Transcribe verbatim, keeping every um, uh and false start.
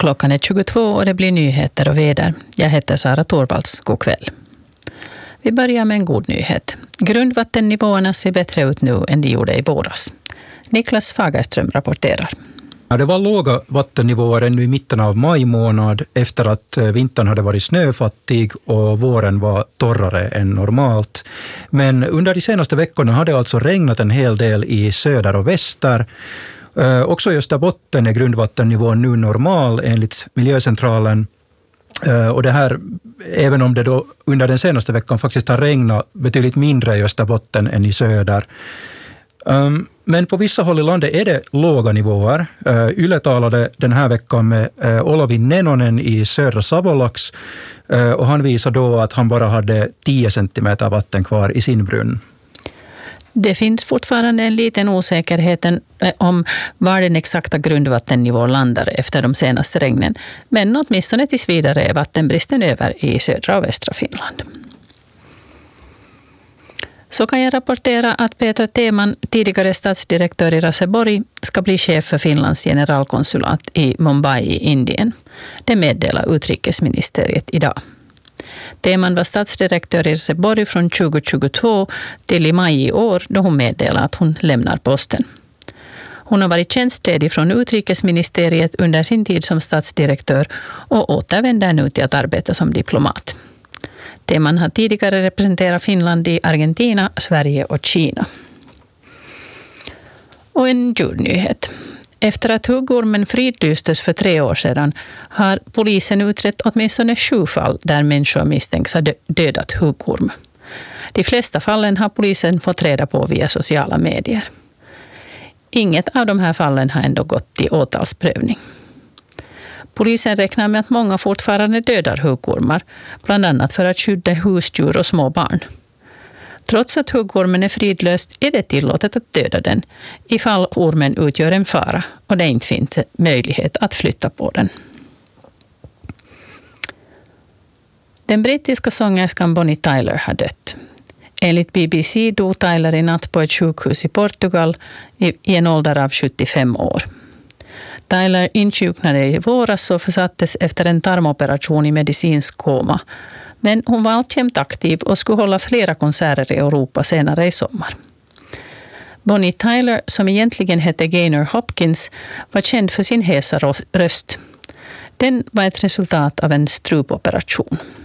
Klockan är tjugotvå och det blir nyheter och väder. Jag heter Sara Torvalds. God kväll. Vi börjar med en god nyhet. Grundvattennivåerna ser bättre ut nu än de gjorde i våras. Niklas Fagerström rapporterar. Ja, det var låga vattennivåer ännu i mitten av maj månad efter att vintern hade varit snöfattig och våren var torrare än normalt. Men under de senaste veckorna hade det alltså regnat en hel del i söder och väster. Eh, också i Österbotten är grundvattennivån nu normal enligt Miljöcentralen. Eh, och det här, även om det då under den senaste veckan faktiskt har regnat betydligt mindre i Österbotten än i söder. Um, men på vissa håll i landet är det låga nivåer. Uh, Yle talade den här veckan med uh, Olavi Nenonen i södra Savolax uh, och han visade då att han bara hade tio centimeter vatten kvar i sin brunn. Det finns fortfarande en liten osäkerhet om var den exakta grundvattennivån landar efter de senaste regnen. Men åtminstone tills vidare är vattenbristen över i södra och västra Finland. Så kan jag rapportera att Petra Teman, tidigare statsdirektör i Raseborg, ska bli chef för Finlands generalkonsulat i Mumbai i Indien. Det meddelar utrikesministeriet idag. Teman var statsdirektör i Raseborg från tjugo tjugotvå till i maj i år då hon meddelade att hon lämnar posten. Hon har varit tjänstledig från utrikesministeriet under sin tid som statsdirektör och återvänder nu till att arbeta som diplomat. Teman har tidigare representerat Finland i Argentina, Sverige och Kina. Och en djurnyhet. Efter att huggormen fridlystes för tre år sedan har polisen utrett åtminstone sju fall där människor misstänks ha dödat huggorm. De flesta fallen har polisen fått reda på via sociala medier. Inget av de här fallen har ändå gått till åtalsprövning. Polisen räknar med att många fortfarande dödar huggormar, bland annat för att skydda husdjur och små barn. Trots att huggormen är fridlöst är det tillåtet att döda den ifall ormen utgör en fara och det inte finns möjlighet att flytta på den. Den brittiska sångerskan Bonnie Tyler har dött. Enligt B B C dog Tyler i natt på ett sjukhus i Portugal i en ålder av sjuttiofem år. Tyler insjuknade i våras och försattes efter en tarmoperation i medicinsk koma. Men hon var alltjämt aktiv och skulle hålla flera konserter i Europa senare i sommar. Bonnie Tyler, som egentligen hette Gaynor Hopkins, var känd för sin hesa röst. Den var ett resultat av en strupoperation.